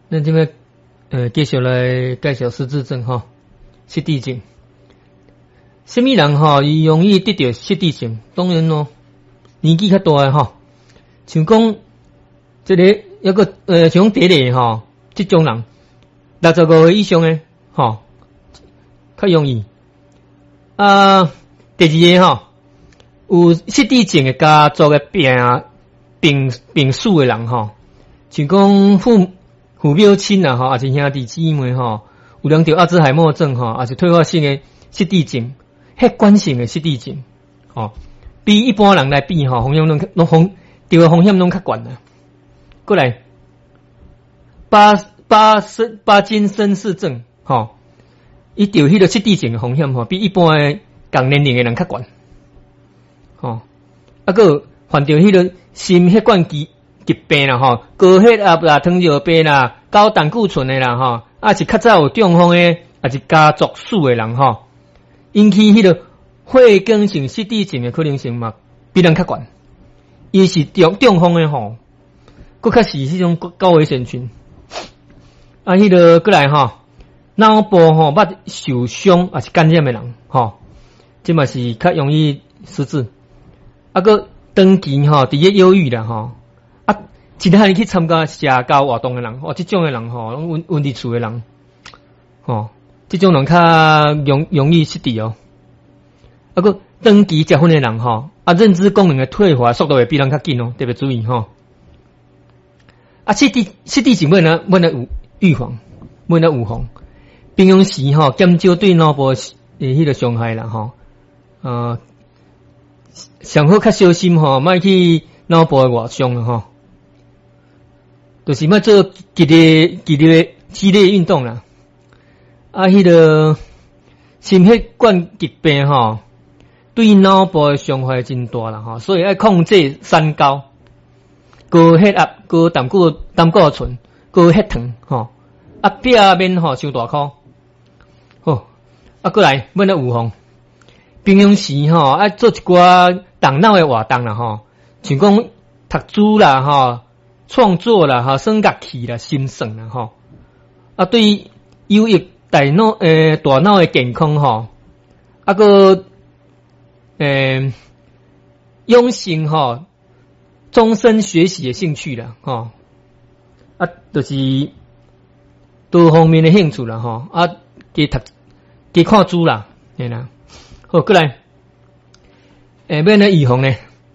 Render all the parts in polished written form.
咱这边继续来介绍失智症哈，失智症。什么人哈，伊容易得到失智症？当然咯，年纪较大诶哈，像讲这个一个像第一个哈，这种人65岁以上诶哈，较容易。第二个哈，有失智症诶家族诶病史诶人哈，像讲父母亲啊哈，还是兄弟姊妹哈，有人得阿兹海默症哈，还是退化性诶失智症、血管性诶失智症，吼，比一般人来比吼，风险得诶风险拢较悬啦。过来，巴金森氏症吼，伊得迄个失智症诶风险吼，比一般诶同年龄诶人较悬，吼，个患着迄个心血管疾病啦吼，高血压啦、糖尿病啦、高胆固醇诶啦吼，是较早有中风诶，也是家族史诶人吼，引起迄个血管性失智症诶可能性嘛，比人较悬。伊是中风诶吼，佫较是迄种高危险群。迄个过来吼，脑部吼捌受伤也是感染诶人吼，即嘛是较容易失智。个长期吼伫咧忧郁啦吼。其他人去参加社交活动诶人，这种诶人吼，拢温伫厝诶人，吼，这种人较容易失智哦。个长期结婚诶人吼，认知功能诶退化速度会比人较紧哦，特别注意吼。失智症要哪有预防，要哪有防？平常时吼减少对脑部迄个伤害啦吼，上好较小心吼，莫去脑部诶外伤啦吼。就是要做激烈运动啦，迄个心血管疾病吼，对脑部诶伤害真大啦吼，所以要控制三高：高血压、高胆固醇、高血糖吼，避免吼伤大箍。好，过来要哪预防？平常时吼做一寡动脑诶活动啦吼，像讲读书啦吼。创作啦，哈，升乐器啦，心算啦，吼，对有益大脑诶健康吼，个养成吼终身学习的兴趣啦，吼，就是多方面的兴趣啦，吼，加看书啦，嘿啦，好，过来，要哪预防呢？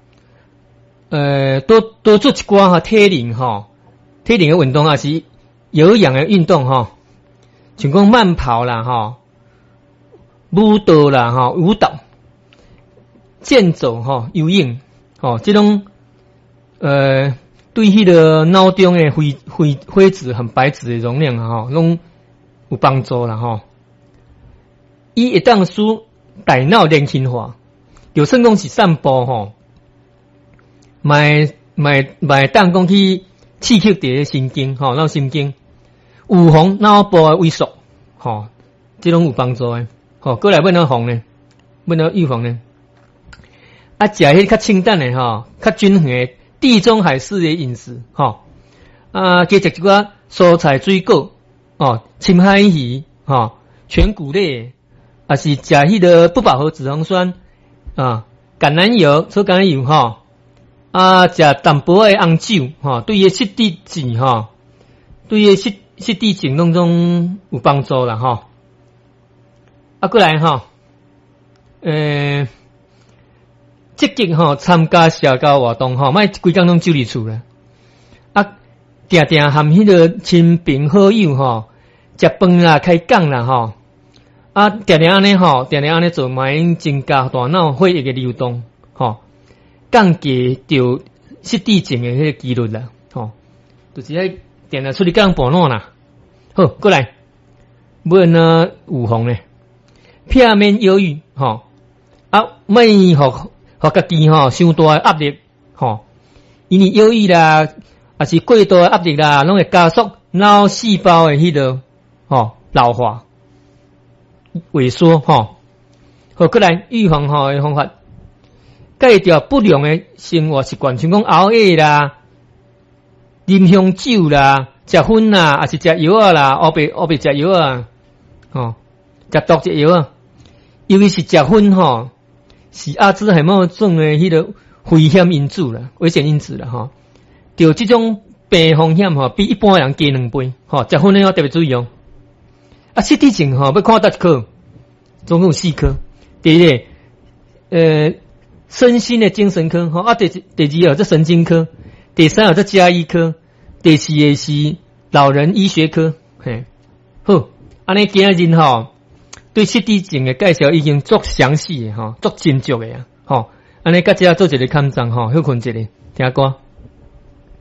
多做一寡体能的运动，也是有氧的运动像讲慢跑啦舞蹈啦舞蹈、健走游泳这种对迄个脑中的灰质很白质的容量拢有帮助啦伊一旦使大脑年轻化，就算讲是散步买当讲去刺激伫神经脑神经，预防脑部的萎缩这种有帮助诶过来要哪防呢？要哪预防呢？食迄较清淡诶较均衡诶地中海式诶饮食加食一寡蔬菜水果深海鱼全谷类，也是食迄个不饱和脂肪酸橄榄油、粗橄榄油食淡薄诶红酒对于失智症对于失智症当中有帮助啦过来积极参加社交活动莫规工拢守伫厝啦定和迄个亲朋好友食饭啦、开讲啦定安尼做，会增加大脑血液诶流动降低着失智症诶迄个几率啦，就是喺定出去讲半路啦。好，过来，要哪预防呢？避免忧郁，莫互家己伤大诶压力，因为忧郁啦，也是过度诶压力啦，拢会加速脑细胞诶迄个老化、萎缩，好，过来预防诶方法。戒掉不良的生活习惯，像讲熬夜啦、啉香酒啦、 食薰啦，还是食药啊啦，黑白食药啊，哦，食毒食药啊，尤其是食薰吼，是阿兹海默症的迄个危险因子啦，危险因子啦，吼，就这种病风险吼，比一般人加2倍，吼，食薰的要特别注意哦。啊，失智症吼，要看哪一科？总共有4科。第一个，身心的精神科，吼啊，第二这神经科，第3这家医科，第4个是老人医学科，嘿，好，安尼今日吼，对失智症的介绍已经足详细的吼，足精足的啊，吼，安尼甲只做一个勘障吼，休困一下，听歌。